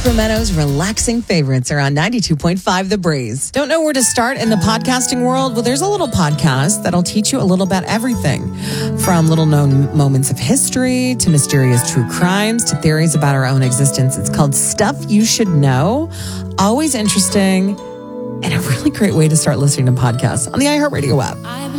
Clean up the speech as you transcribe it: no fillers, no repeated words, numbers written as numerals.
Sacramento's relaxing favorites are on 92.5 The Breeze. Don't know where to start in the podcasting world? Well, there's a little podcast that'll teach you a little about everything, from little known moments of history to mysterious true crimes to theories about our own existence. It's called Stuff You Should Know. Always interesting and a really great way to start listening to podcasts on the iHeartRadio app.